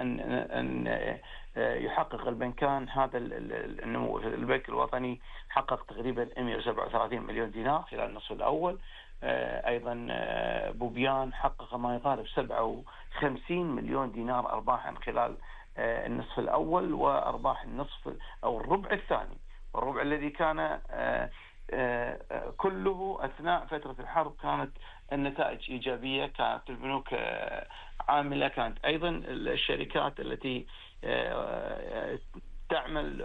أن يحقق البنكان هذا النمو. البنك الوطني حقق تقريبا 137 مليون دينار خلال النصف الأول. أيضا بوبيان حقق ما يقارب 57 مليون دينار أرباحا خلال النصف الأول، وأرباح النصف أو الربع الثاني، والربع الذي كان كله أثناء فترة الحرب كانت النتائج إيجابية، كانت البنوك عاملة، كانت أيضا الشركات التي تعمل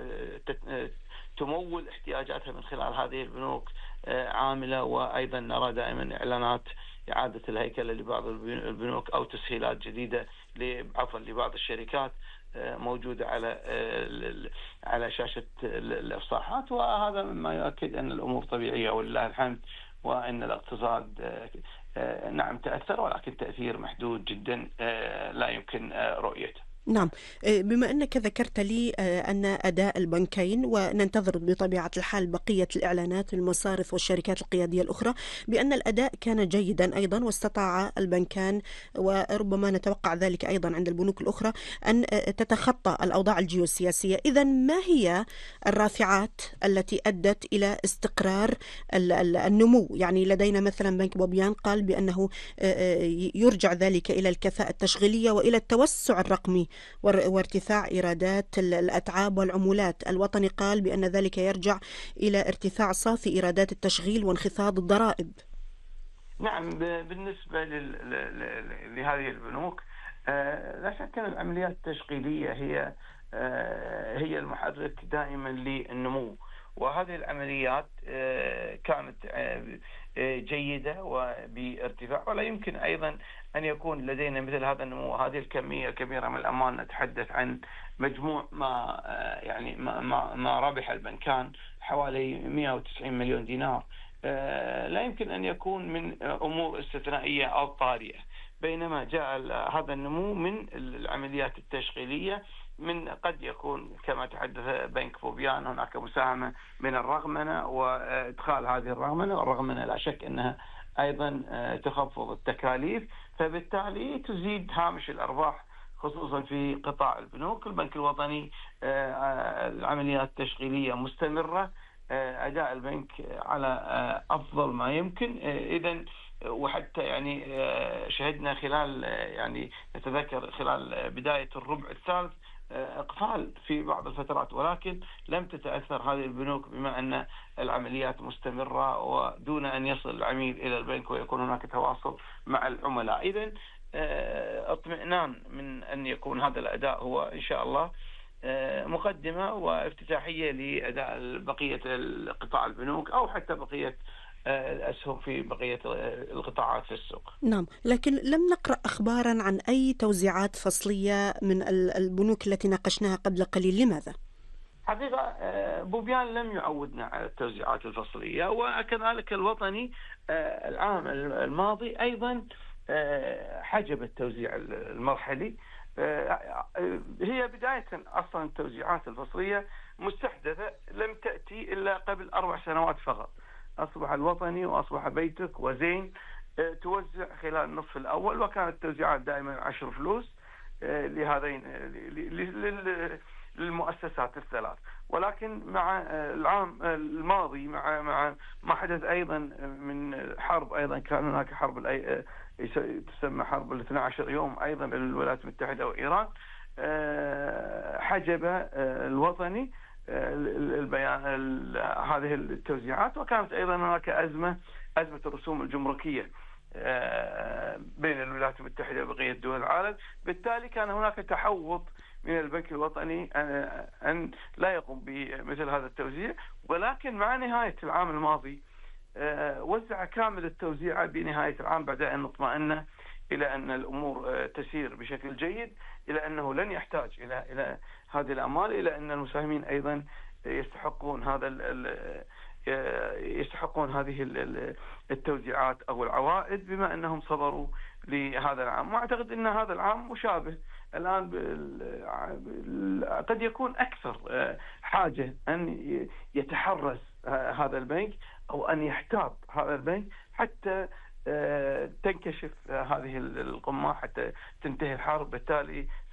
وتمول احتياجاتها من خلال هذه البنوك عاملة. وأيضا نرى دائما إعلانات إعادة الهيكلة لبعض البنوك أو تسهيلات جديدة لبعض الشركات موجودة على شاشة الإفصاحات، وهذا مما يؤكد أن الأمور طبيعية ولله الحمد، وأن الاقتصاد نعم تأثر، ولكن تأثير محدود جدا لا يمكن رؤيته. نعم، بما أنك ذكرت لي أن أداء البنكين، وننتظر بطبيعة الحال بقية الإعلانات المصارف والشركات القيادية الأخرى بأن الأداء كان جيدا أيضا، واستطاع البنكان وربما نتوقع ذلك أيضا عند البنوك الأخرى أن تتخطى الأوضاع الجيوسياسية. إذن ما هي الرافعات التي أدت إلى استقرار النمو؟ يعني لدينا مثلا بنك بوبيان قال بأنه يرجع ذلك إلى الكفاءة التشغيلية وإلى التوسع الرقمي وارتفاع إيرادات الأتعاب والعمولات. الوطني قال بأن ذلك يرجع إلى ارتفاع صافي إيرادات التشغيل وانخفاض الضرائب. نعم، بالنسبة لهذه البنوك لا شك أن العمليات التشغيلية هي المحرك دائما للنمو، وهذه العمليات كانت جيدة وبارتفاع، ولا يمكن أيضا أن يكون لدينا مثل هذا النمو وهذه الكمية الكبيرة من الأموال. نتحدث عن مجموع ما ربح البنكان حوالي 190 مليون دينار. لا يمكن أن يكون من أمور استثنائية أو طارئة، بينما جاء هذا النمو من العمليات التشغيلية. من قد يكون كما تحدث بنك بوبيان هناك مساهمة من الرقمنة وإدخال هذه الرقمنة لا شك أنها أيضا تخفض التكاليف، فبالتالي تزيد هامش الأرباح خصوصا في قطاع البنوك. البنك الوطني العمليات التشغيلية مستمرة، أداء البنك على أفضل ما يمكن. إذن وحتى شهدنا خلال نتذكر خلال بداية الربع الثالث إقفال في بعض الفترات، ولكن لم تتأثر هذه البنوك بما أن العمليات مستمرة ودون أن يصل العميل إلى البنك ويكون هناك تواصل مع العملاء. إذن اطمئنان من أن يكون هذا الأداء هو إن شاء الله مقدمة وافتتاحية لأداء بقية القطاع البنوك أو حتى بقية الأسهم في بقية القطاعات في السوق. نعم، لكن لم نقرأ أخبارا عن أي توزيعات فصلية من البنوك التي ناقشناها قبل قليل. لماذا؟ حقيقة بوبيان لم يعودنا على التوزيعات الفصلية، وكذلك الوطني العام الماضي أيضا حجب التوزيع المرحلي. هي بداية أصلا التوزيعات الفصلية مستحدثة، لم تأتي إلا قبل 4 سنوات فقط. أصبح الوطني وأصبح بيتك وزين توزع خلال النصف الأول، وكانت التوزيعات دائما 10 فلوس لهذين للمؤسسات الثلاث. ولكن مع العام الماضي مع ما حدث أيضا من حرب، أيضا كان هناك حرب تسمى حرب 12 يوم أيضا بين الولايات المتحدة وإيران، حجب الوطني البيان هذه التوزيعات. وكانت أيضا هناك أزمة الرسوم الجمركية بين الولايات المتحدة وبقية دول العالم. بالتالي كان هناك تحوط من البنك الوطني أن لا يقوم بمثل هذا التوزيع، ولكن مع نهاية العام الماضي وزع كامل التوزيع بنهاية العام بعد أن اطمأن إلى أن الأمور تسير بشكل جيد، إلى أنه لن يحتاج إلى هذه الأموال، إلى أن المساهمين أيضا يستحقون هذه التوزيعات أو العوائد بما أنهم صبروا لهذا العام. وأعتقد أن هذا العام مشابه الآن قد يكون أكثر حاجة أن يتحرس هذا البنك أو أن يحتاط هذا البنك حتى تنكشف هذه القمة، حتى تنتهي الحرب. بالتالي